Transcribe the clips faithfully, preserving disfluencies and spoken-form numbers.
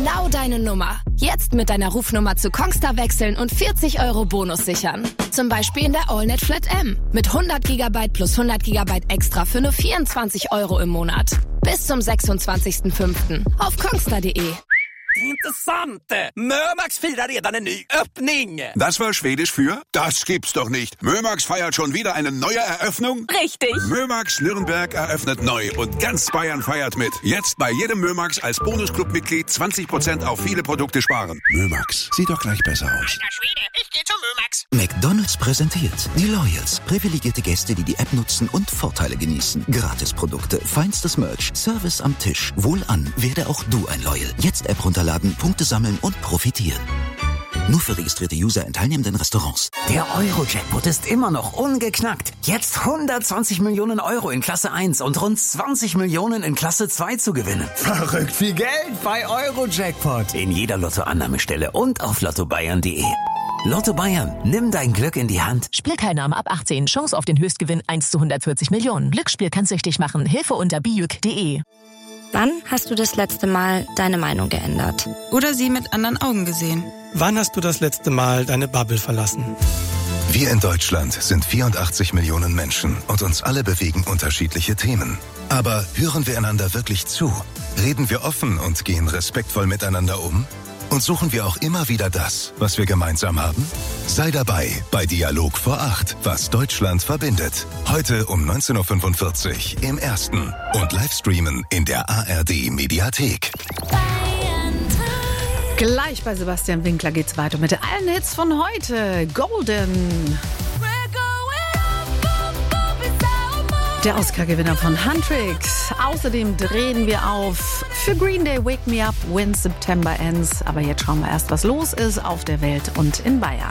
genau deine Nummer. Jetzt mit deiner Rufnummer zu Kongstar wechseln und vierzig Euro Bonus sichern. Zum Beispiel in der AllNet Flat M mit hundert Gigabyte plus hundert Gigabyte extra für nur vierundzwanzig Euro im Monat. Bis zum sechsundzwanzigsten fünften auf kongstar punkt de. Intressant! Mörmax firar redan en ny öppning! Das war Schwedisch für? Das gibt's doch nicht. Mörmax feiert schon wieder eine neue Eröffnung? Richtig! Mörmax Nürnberg eröffnet neu und ganz Bayern feiert mit. Jetzt bei jedem Mörmax als Bonusclub-Mitglied zwanzig Prozent auf viele Produkte sparen. Mörmax, sieht doch gleich besser aus. Alter Schwede, ich geh zum Mörmax! McDonald's präsentiert die Loyals. Privilegierte Gäste, die die App nutzen und Vorteile genießen. Gratisprodukte, feinstes Merch, Service am Tisch. Wohlan, werde auch du ein Loyal. Jetzt App runterladen, Punkte sammeln und profitieren. Nur für registrierte User in teilnehmenden Restaurants. Der Euro-Jackpot ist immer noch ungeknackt. Jetzt hundertzwanzig Millionen Euro in Klasse eins und rund zwanzig Millionen in Klasse zwei zu gewinnen. Verrückt viel Geld bei Euro-Jackpot. In jeder Lottoannahmestelle und auf lotto bayern punkt de. Lotto Bayern, nimm dein Glück in die Hand. Spielteilnahme ab achtzehn. Chance auf den Höchstgewinn eins zu hundertvierzig Millionen. Glücksspiel kann süchtig machen. Hilfe unter bijuk punkt de. Wann hast du das letzte Mal deine Meinung geändert? Oder sie mit anderen Augen gesehen? Wann hast du das letzte Mal deine Bubble verlassen? Wir in Deutschland sind vierundachtzig Millionen Menschen und uns alle bewegen unterschiedliche Themen. Aber hören wir einander wirklich zu? Reden wir offen und gehen respektvoll miteinander um? Und suchen wir auch immer wieder das, was wir gemeinsam haben? Sei dabei bei Dialog vor acht, was Deutschland verbindet. Heute um neunzehn Uhr fünfundvierzig im Ersten und Livestreamen in der A R D-Mediathek. Gleich bei Sebastian Winkler geht's weiter mit allen Hits von heute. Golden. Der Oscar-Gewinner von Huntrix. Außerdem drehen wir auf für Green Day Wake Me Up When September Ends. Aber jetzt schauen wir erst, was los ist auf der Welt und in Bayern.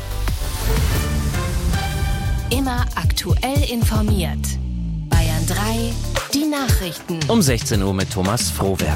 Immer aktuell informiert. Bayern drei, die Nachrichten. Um sechzehn Uhr mit Thomas Frohwerk.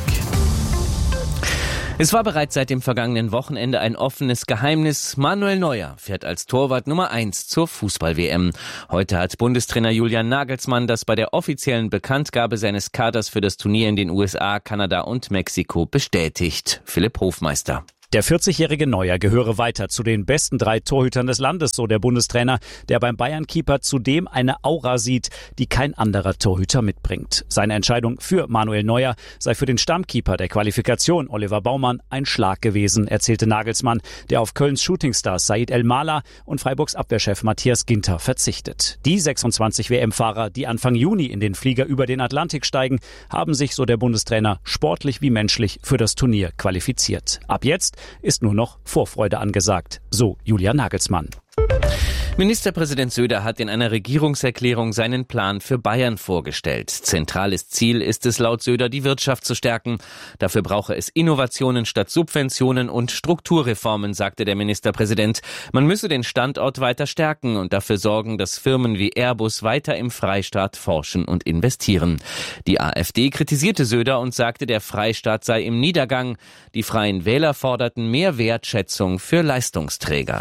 Es war bereits seit dem vergangenen Wochenende ein offenes Geheimnis. Manuel Neuer fährt als Torwart Nummer eins zur Fußball-W M. Heute hat Bundestrainer Julian Nagelsmann das bei der offiziellen Bekanntgabe seines Kaders für das Turnier in den U S A, Kanada und Mexiko bestätigt. Philipp Hofmeister. Der vierzigjährige Neuer gehöre weiter zu den besten drei Torhütern des Landes, so der Bundestrainer, der beim Bayern-Keeper zudem eine Aura sieht, die kein anderer Torhüter mitbringt. Seine Entscheidung für Manuel Neuer sei für den Stammkeeper der Qualifikation, Oliver Baumann, ein Schlag gewesen, erzählte Nagelsmann, der auf Kölns Shootingstar Said El-Mala und Freiburgs Abwehrchef Matthias Ginter verzichtet. Die sechsundzwanzig W M-Fahrer, die Anfang Juni in den Flieger über den Atlantik steigen, haben sich, so der Bundestrainer, sportlich wie menschlich für das Turnier qualifiziert. Ab jetzt ist nur noch Vorfreude angesagt, so Julian Nagelsmann. Ministerpräsident Söder hat in einer Regierungserklärung seinen Plan für Bayern vorgestellt. Zentrales Ziel ist es laut Söder, die Wirtschaft zu stärken. Dafür brauche es Innovationen statt Subventionen und Strukturreformen, sagte der Ministerpräsident. Man müsse den Standort weiter stärken und dafür sorgen, dass Firmen wie Airbus weiter im Freistaat forschen und investieren. Die AfD kritisierte Söder und sagte, der Freistaat sei im Niedergang. Die Freien Wähler forderten mehr Wertschätzung für Leistungsträger.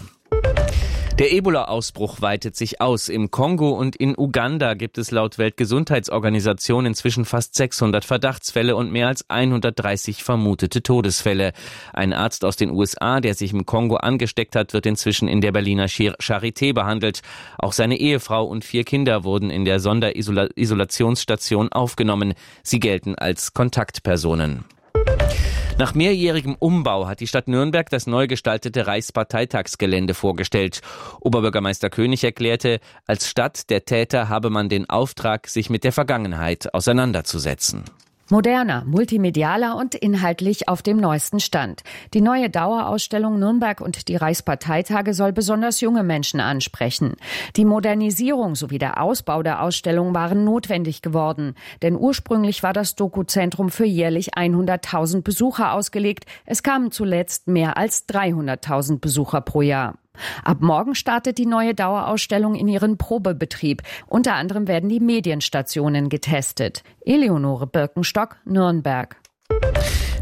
Der Ebola-Ausbruch weitet sich aus. Im Kongo und in Uganda gibt es laut Weltgesundheitsorganisation inzwischen fast sechshundert Verdachtsfälle und mehr als hundertdreißig vermutete Todesfälle. Ein Arzt aus den U S A, der sich im Kongo angesteckt hat, wird inzwischen in der Berliner Charité behandelt. Auch seine Ehefrau und vier Kinder wurden in der Sonderisolationssstation aufgenommen. Sie gelten als Kontaktpersonen. Nach mehrjährigem Umbau hat die Stadt Nürnberg das neu gestaltete Reichsparteitagsgelände vorgestellt. Oberbürgermeister König erklärte, als Stadt der Täter habe man den Auftrag, sich mit der Vergangenheit auseinanderzusetzen. Moderner, multimedialer und inhaltlich auf dem neuesten Stand. Die neue Dauerausstellung Nürnberg und die Reichsparteitage soll besonders junge Menschen ansprechen. Die Modernisierung sowie der Ausbau der Ausstellung waren notwendig geworden. Denn ursprünglich war das Dokuzentrum für jährlich hunderttausend Besucher ausgelegt. Es kamen zuletzt mehr als dreihunderttausend Besucher pro Jahr. Ab morgen startet die neue Dauerausstellung in ihren Probebetrieb. Unter anderem werden die Medienstationen getestet. Eleonore Birkenstock, Nürnberg.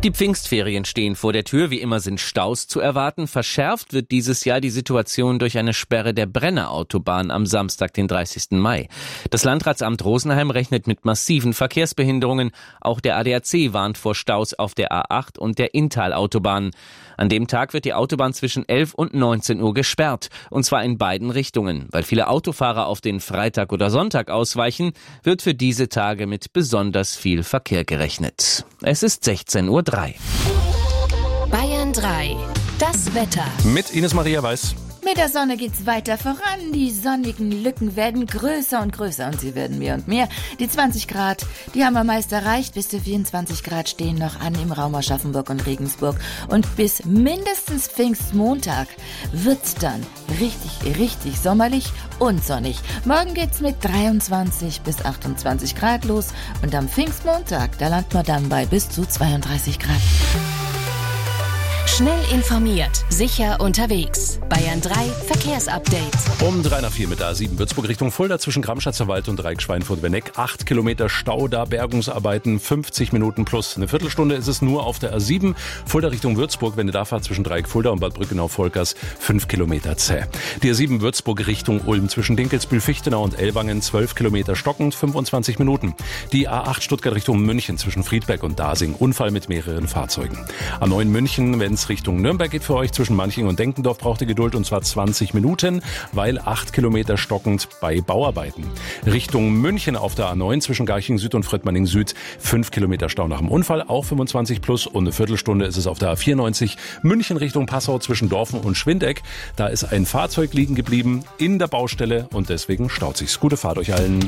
Die Pfingstferien stehen vor der Tür. Wie immer sind Staus zu erwarten. Verschärft wird dieses Jahr die Situation durch eine Sperre der Brennerautobahn am Samstag, den dreißigsten Mai. Das Landratsamt Rosenheim rechnet mit massiven Verkehrsbehinderungen. Auch der A D A C warnt vor Staus auf der A acht und der Inntal-Autobahn. An dem Tag wird die Autobahn zwischen elf und neunzehn Uhr gesperrt. Und zwar in beiden Richtungen. Weil viele Autofahrer auf den Freitag oder Sonntag ausweichen, wird für diese Tage mit besonders viel Verkehr gerechnet. Es ist sechzehn Uhr drei. Bayern drei. Das Wetter. Mit Ines Maria Weiß. Mit der Sonne geht's weiter voran. Die sonnigen Lücken werden größer und größer und sie werden mehr und mehr. Die zwanzig Grad, die haben wir meist erreicht. Bis zu vierundzwanzig Grad stehen noch an im Raum Aschaffenburg und Regensburg. Und bis mindestens Pfingstmontag wird's dann richtig, richtig sommerlich und sonnig. Morgen geht's mit dreiundzwanzig bis achtundzwanzig Grad los. Und am Pfingstmontag, da landet man dann bei bis zu zweiunddreißig Grad. Schnell informiert, sicher unterwegs. Bayern drei Verkehrsupdate. Um drei nach vier mit der A sieben Würzburg Richtung Fulda zwischen Gramschatzer Wald und Dreieck Schweinfurt-Werneck. Acht Kilometer Stau, da Bergungsarbeiten, fünfzig Minuten plus eine Viertelstunde ist es nur auf der A sieben. Fulda Richtung Würzburg, wenn ihr da fahrt zwischen Dreieck Fulda und Bad Brückenau-Volkers, fünf Kilometer zäh. Die A sieben Würzburg Richtung Ulm zwischen Dinkelsbühl-Fichtenau und Ellwangen, zwölf Kilometer stockend, fünfundzwanzig Minuten. Die A acht Stuttgart Richtung München zwischen Friedberg und Dasing, Unfall mit mehreren Fahrzeugen. A neun München, wenn es Richtung Nürnberg geht für euch, zwischen Manching und Denkendorf braucht ihr Geduld und zwar zwanzig Minuten, weil acht Kilometer stockend bei Bauarbeiten. Richtung München auf der A neun zwischen Garching Süd und Fröttmanning Süd, fünf Kilometer Stau nach dem Unfall, auch fünfundzwanzig plus und eine Viertelstunde ist es auf der A vierundneunzig München Richtung Passau zwischen Dorfen und Schwindeck. Da ist ein Fahrzeug liegen geblieben in der Baustelle und deswegen staut sich's. Gute Fahrt euch allen.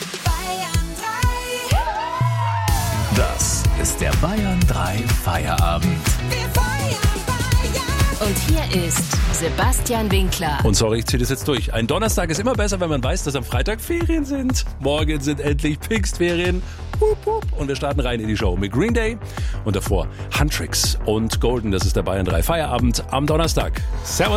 Das ist der Bayern drei Feierabend. Und hier ist Sebastian Winkler. Und sorry, ich ziehe das jetzt durch. Ein Donnerstag ist immer besser, wenn man weiß, dass am Freitag Ferien sind. Morgen sind endlich Pfingstferien. Und wir starten rein in die Show mit Green Day. Und davor Huntrix und Golden. Das ist der Bayern drei Feierabend am Donnerstag. Servus.